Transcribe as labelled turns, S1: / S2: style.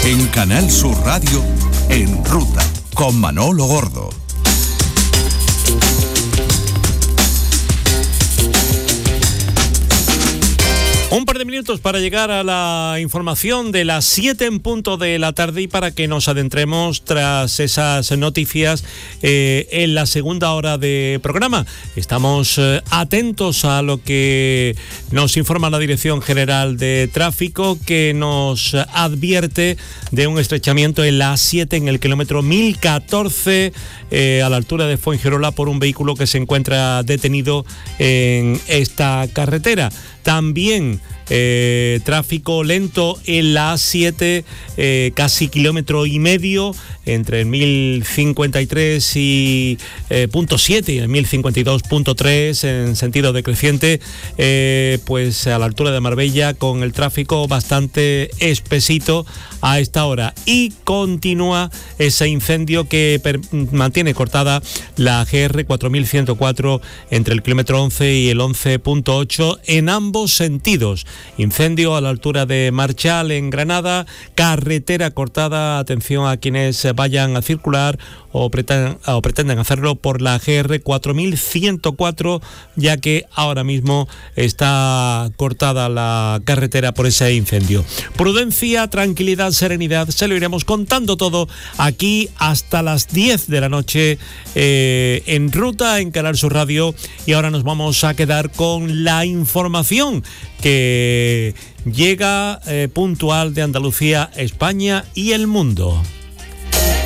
S1: En Canal Sur Radio, En Ruta, con Manolo Gordo.
S2: Un par de minutos para llegar a la información de las 7 en punto de la tarde y para que nos adentremos tras esas noticias en la segunda hora de programa. Estamos atentos a lo que nos informa la Dirección General de Tráfico, que nos advierte de un estrechamiento en la A7 en el kilómetro 1014 a la altura de Fuengirola por un vehículo que se encuentra detenido en esta carretera. También tráfico lento en la A7, casi kilómetro y medio entre el 1053 y .7 y el 1052.3 en sentido decreciente, pues a la altura de Marbella, con el tráfico bastante espesito a esta hora. Y continúa ese incendio que mantiene cortada la GR 4104 entre el kilómetro 11 y el 11.8 en ambos sentidos. Incendio a la altura de Marchal en Granada, carretera cortada. Atención a quienes vayan a circular o pretendan hacerlo por la GR 4104, ya que ahora mismo está cortada la carretera por ese incendio. Prudencia, tranquilidad, serenidad, se lo iremos contando todo aquí hasta las 10 de la noche en Ruta, en Canal Sur Radio. Y ahora nos vamos a quedar con la información que llega puntual de Andalucía, España y el mundo.